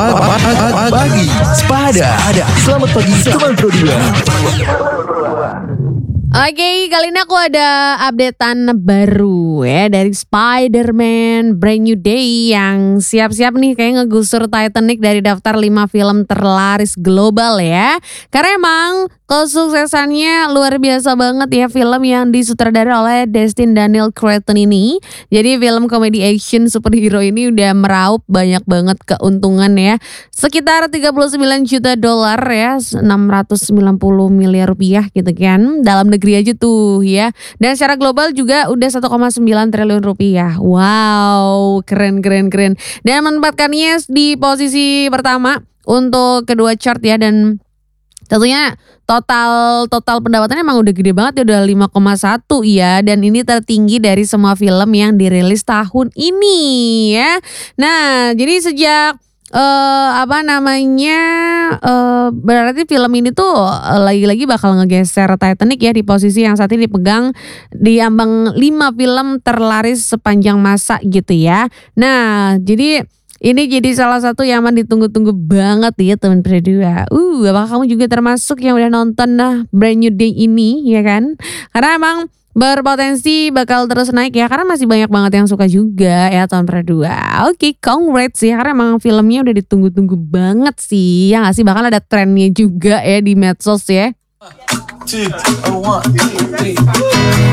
Pagi Sepada. Selamat pagi teman Pro 2. Oke, kali ini aku ada updatean baru ya dari Spider-Man Brand New Day yang siap-siap nih kayak ngegusur Titanic dari daftar 5 film terlaris global ya. Karena emang kesuksesannya luar biasa banget ya film yang disutradarai oleh Destin Daniel Cretton ini. Jadi film komedi action superhero ini udah meraup banyak banget keuntungan ya. Sekitar 39 juta dolar ya, 690 miliar rupiah gitu kan. Dalam negeri aja tuh ya. Dan secara global juga udah 1,9 triliun rupiah. Wow, keren. Dan menempatkannya di posisi pertama untuk kedua chart ya, dan tentunya total pendapatannya emang udah gede banget ya, udah 5,1 ya, dan ini tertinggi dari semua film yang dirilis tahun ini ya. Nah, jadi sejak berarti film ini tuh lagi-lagi bakal ngegeser Titanic ya di posisi yang saat ini dipegang di ambang 5 film terlaris sepanjang masa gitu ya. Nah, jadi ini jadi salah satu yang aman ditunggu-tunggu banget ya teman berdua. Apakah kamu juga termasuk yang udah nonton Brand New Day ini ya kan? Karena emang berpotensi bakal terus naik ya, karena masih banyak banget yang suka juga ya tahun berdua. Oke, congrats ya, karena emang filmnya udah ditunggu-tunggu banget sih. Ya gak sih, bakal ada trennya juga ya di medsos ya.